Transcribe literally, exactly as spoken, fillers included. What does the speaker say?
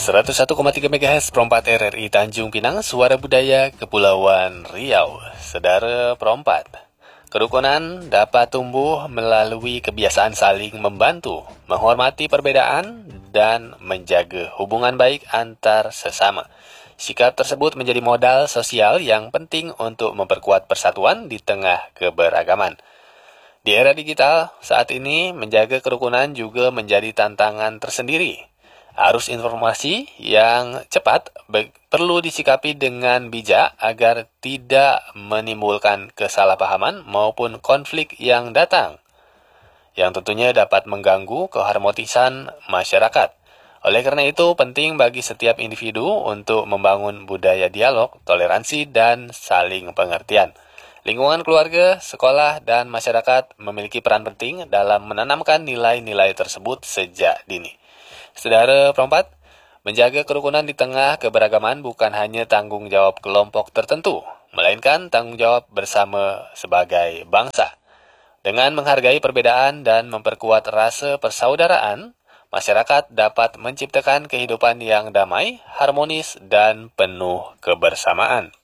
seratus satu koma tiga megahertz Perompat R R I Tanjung Pinang, Suara Budaya Kepulauan Riau. Saudara Perompat, kerukunan dapat tumbuh melalui kebiasaan saling membantu, menghormati perbedaan, dan menjaga hubungan baik antar sesama. Sikap tersebut menjadi modal sosial yang penting untuk memperkuat persatuan di tengah keberagaman. Di era digital, saat ini menjaga kerukunan juga menjadi tantangan tersendiri. Arus informasi yang cepat be- perlu disikapi dengan bijak agar tidak menimbulkan kesalahpahaman maupun konflik yang datang, yang tentunya dapat mengganggu keharmonisan masyarakat. Oleh karena itu, penting bagi setiap individu untuk membangun budaya dialog, toleransi, dan saling pengertian. Lingkungan keluarga, sekolah, dan masyarakat memiliki peran penting dalam menanamkan nilai-nilai tersebut sejak dini. Saudara Perompat, menjaga kerukunan di tengah keberagaman bukan hanya tanggung jawab kelompok tertentu, melainkan tanggung jawab bersama sebagai bangsa. Dengan menghargai perbedaan dan memperkuat rasa persaudaraan, masyarakat dapat menciptakan kehidupan yang damai, harmonis, dan penuh kebersamaan.